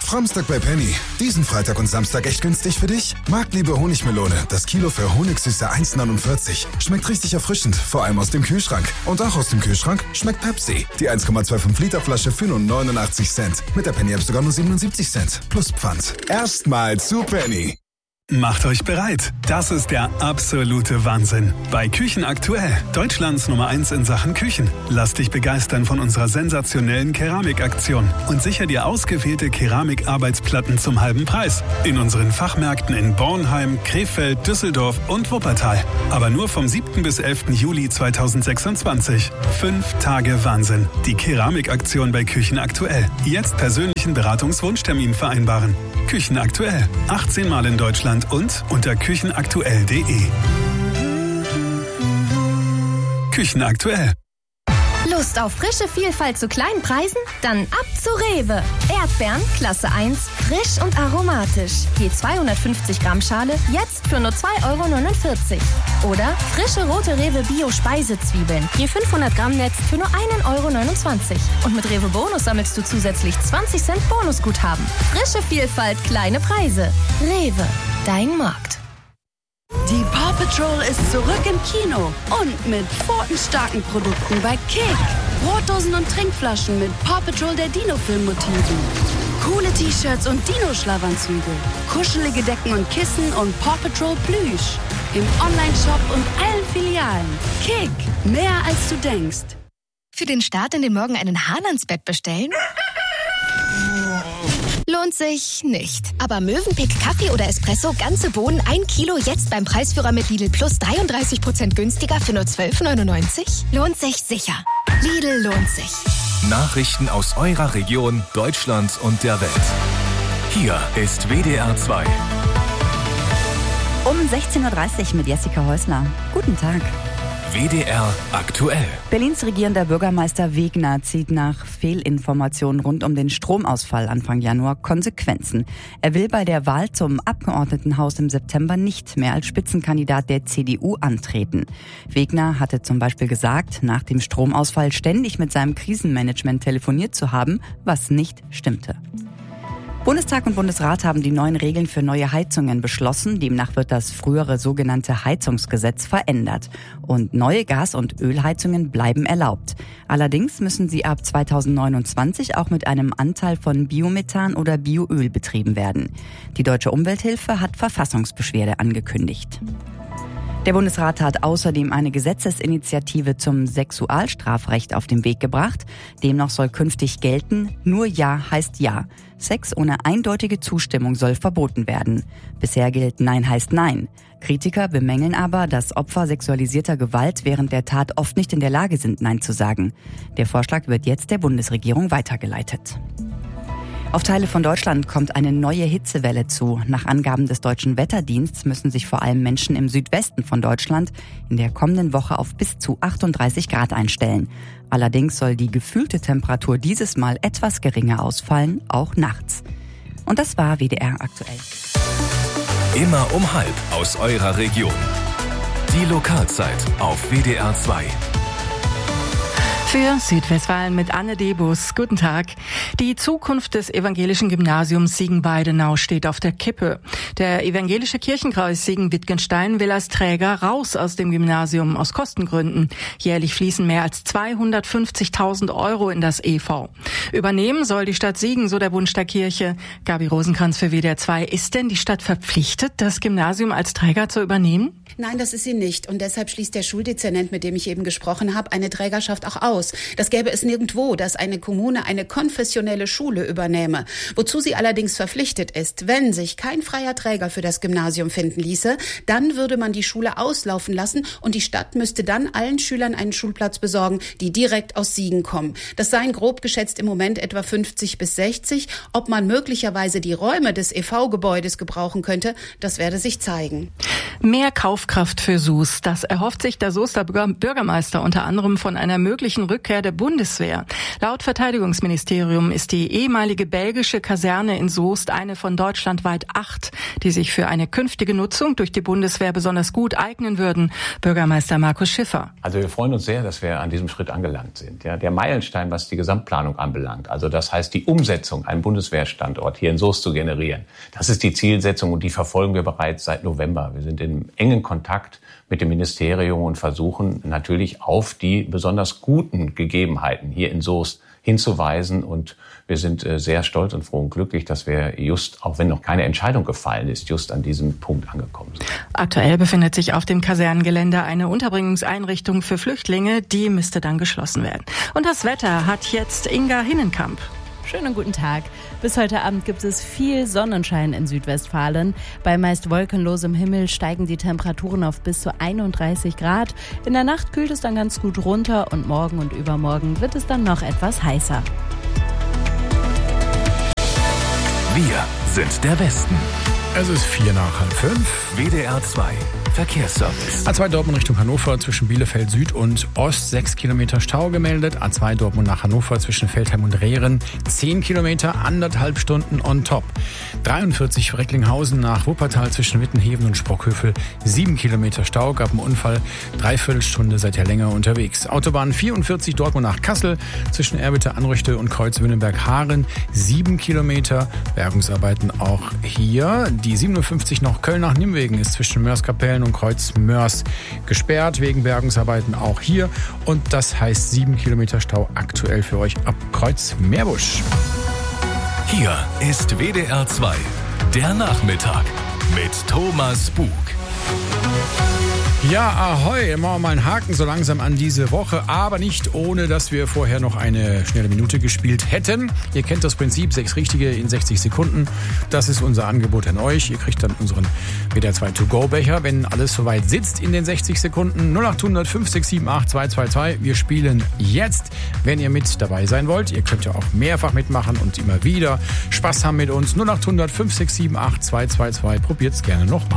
Framstag bei Penny. Diesen Freitag und Samstag echt günstig für dich? Marktliebe Honigmelone. Das Kilo für Honigsüße 1,49. Schmeckt richtig erfrischend, vor allem aus dem Kühlschrank. Und auch aus dem Kühlschrank schmeckt Pepsi. Die 1,25 Liter Flasche für nur 89 Cent. Mit der Penny App sogar nur 77 Cent. Plus Pfand. Erstmal zu Penny. Macht euch bereit. Das ist der absolute Wahnsinn. Bei Küchen aktuell. Deutschlands Nummer 1 in Sachen Küchen. Lass dich begeistern von unserer sensationellen Keramikaktion und sicher dir ausgewählte Keramikarbeitsplatten zum halben Preis. In unseren Fachmärkten in Bornheim, Krefeld, Düsseldorf und Wuppertal. Aber nur vom 7. bis 11. Juli 2026. 5 Tage Wahnsinn. Die Keramikaktion bei Küchen aktuell. Jetzt persönlichen Beratungswunschtermin vereinbaren. Küchen aktuell. 18 Mal in Deutschland und unter küchenaktuell.de. Küchen aktuell. Lust auf frische Vielfalt zu kleinen Preisen? Dann ab zu Rewe. Erdbeeren, Klasse 1, frisch und aromatisch. Je 250 Gramm Schale, jetzt für nur 2,49 €. Oder frische rote Rewe Bio-Speisezwiebeln. Je 500 Gramm Netz für nur 1,29 €. Und mit Rewe Bonus sammelst du zusätzlich 20 Cent Bonusguthaben. Frische Vielfalt, kleine Preise. Rewe, dein Markt. Die Paw Patrol ist zurück im Kino und mit pfotenstarken Produkten bei Kick. Brotdosen und Trinkflaschen mit Paw Patrol der Dino-Film-Motiven. Coole T-Shirts und Dino-Schlafanzüge. Kuschelige Decken und Kissen und Paw Patrol Plüsch. Im Online-Shop und allen Filialen. Kick, mehr als du denkst. Für den Start in den Morgen einen Hahn ans Bett bestellen? Lohnt sich nicht. Aber Mövenpick Kaffee oder Espresso, ganze Bohnen, 1 Kilo, jetzt beim Preisführer mit Lidl Plus 33% günstiger für nur 12,99 €? Lohnt sich sicher. Lidl lohnt sich. Nachrichten aus eurer Region, Deutschland und der Welt. Hier ist WDR 2. Um 16:30 Uhr mit Jessica Häusler. Guten Tag. WDR aktuell. Berlins regierender Bürgermeister Wegner zieht nach Fehlinformationen rund um den Stromausfall Anfang Januar Konsequenzen. Er will bei der Wahl zum Abgeordnetenhaus im September nicht mehr als Spitzenkandidat der CDU antreten. Wegner hatte zum Beispiel gesagt, nach dem Stromausfall ständig mit seinem Krisenmanagement telefoniert zu haben, was nicht stimmte. Bundestag und Bundesrat haben die neuen Regeln für neue Heizungen beschlossen. Demnach wird das frühere sogenannte Heizungsgesetz verändert. Und neue Gas- und Ölheizungen bleiben erlaubt. Allerdings müssen sie ab 2029 auch mit einem Anteil von Biomethan oder Bioöl betrieben werden. Die Deutsche Umwelthilfe hat Verfassungsbeschwerde angekündigt. Der Bundesrat hat außerdem eine Gesetzesinitiative zum Sexualstrafrecht auf den Weg gebracht. Demnach soll künftig gelten, nur Ja heißt Ja. Sex ohne eindeutige Zustimmung soll verboten werden. Bisher gilt Nein heißt Nein. Kritiker bemängeln aber, dass Opfer sexualisierter Gewalt während der Tat oft nicht in der Lage sind, Nein zu sagen. Der Vorschlag wird jetzt der Bundesregierung weitergeleitet. Auf Teile von Deutschland kommt eine neue Hitzewelle zu. Nach Angaben des Deutschen Wetterdienstes müssen sich vor allem Menschen im Südwesten von Deutschland in der kommenden Woche auf bis zu 38 Grad einstellen. Allerdings soll die gefühlte Temperatur dieses Mal etwas geringer ausfallen, auch nachts. Und das war WDR aktuell. Immer um 12:30 aus eurer Region. Die Lokalzeit auf WDR 2. Für Südwestfalen mit Anne Debus. Guten Tag. Die Zukunft des evangelischen Gymnasiums Siegen-Weidenau steht auf der Kippe. Der evangelische Kirchenkreis Siegen-Wittgenstein will als Träger raus aus dem Gymnasium aus Kostengründen. Jährlich fließen mehr als 250.000 € in das EV. Übernehmen soll die Stadt Siegen, so der Wunsch der Kirche. Gabi Rosenkranz für WDR 2. Ist denn die Stadt verpflichtet, das Gymnasium als Träger zu übernehmen? Nein, das ist sie nicht. Und deshalb schließt der Schuldezernent, mit dem ich eben gesprochen habe, eine Trägerschaft auch aus. Das gäbe es nirgendwo, dass eine Kommune eine konfessionelle Schule übernehme. Wozu sie allerdings verpflichtet ist, wenn sich kein freier Träger für das Gymnasium finden ließe, dann würde man die Schule auslaufen lassen und die Stadt müsste dann allen Schülern einen Schulplatz besorgen, die direkt aus Siegen kommen. Das seien grob geschätzt im Moment etwa 50 bis 60. Ob man möglicherweise die Räume des EV-Gebäudes gebrauchen könnte, das werde sich zeigen. Mehr Kaufkraft für Soest. Das erhofft sich der Soester Bürgermeister unter anderem von einer möglichen Rückkehr der Bundeswehr. Laut Verteidigungsministerium ist die ehemalige belgische Kaserne in Soest eine von deutschlandweit 8, die sich für eine künftige Nutzung durch die Bundeswehr besonders gut eignen würden. Bürgermeister Markus Schiffer. Also wir freuen uns sehr, dass wir an diesem Schritt angelangt sind. Ja, der Meilenstein, was die Gesamtplanung anbelangt, also das heißt die Umsetzung, einen Bundeswehrstandort hier in Soest zu generieren, das ist die Zielsetzung und die verfolgen wir bereits seit November. Wir sind in engen Kontakt mit dem Ministerium und versuchen natürlich auf die besonders guten Gegebenheiten hier in Soest hinzuweisen. Und wir sind sehr stolz und froh und glücklich, dass wir just, auch wenn noch keine Entscheidung gefallen ist, just an diesem Punkt angekommen sind. Aktuell befindet sich auf dem Kasernengelände eine Unterbringungseinrichtung für Flüchtlinge. Die müsste dann geschlossen werden. Und das Wetter hat jetzt Inga Hinnenkamp. Schönen guten Tag. Bis heute Abend gibt es viel Sonnenschein in Südwestfalen. Bei meist wolkenlosem Himmel steigen die Temperaturen auf bis zu 31 Grad. In der Nacht kühlt es dann ganz gut runter und morgen und übermorgen wird es dann noch etwas heißer. Wir sind der Westen. Es ist 4:04. WDR 2 Verkehrsservice. A2 Dortmund Richtung Hannover zwischen Bielefeld Süd und Ost 6 Kilometer Stau gemeldet. A2 Dortmund nach Hannover zwischen Feldheim und Rehren 10 Kilometer, 1,5 Stunden on top. 43 Recklinghausen nach Wuppertal zwischen Wittenheven und Sprockhövel 7 Kilometer Stau, gab einen Unfall, 3/4 Stunde seid ihr länger unterwegs. Autobahn 44 Dortmund nach Kassel zwischen Erbitte Anrüchte und Kreuz Wünnenberg-Haaren 7 Kilometer, Bergungsarbeiten auch hier. Die 57 noch Köln nach Nimwegen ist zwischen Mörs-Kapellen und Kreuz Mörs gesperrt, wegen Bergungsarbeiten auch hier. Und das heißt 7 Kilometer Stau aktuell für euch ab Kreuz Meerbusch. Hier ist WDR 2, der Nachmittag mit Thomas Bug. Ja, ahoi, machen wir mal einen Haken so langsam an diese Woche, aber nicht ohne, dass wir vorher noch eine schnelle Minute gespielt hätten. Ihr kennt das Prinzip, 6 Richtige in 60 Sekunden. Das ist unser Angebot an euch. Ihr kriegt dann unseren WDR 2 To-Go-Becher, wenn alles soweit sitzt in den 60 Sekunden. 0800 5678 222. Wir spielen jetzt, wenn ihr mit dabei sein wollt. Ihr könnt ja auch mehrfach mitmachen und immer wieder Spaß haben mit uns. 0800 5678 222. Probiert's gerne nochmal.